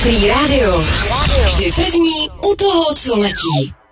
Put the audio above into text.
Free Radio. Ty první u toho, co letí.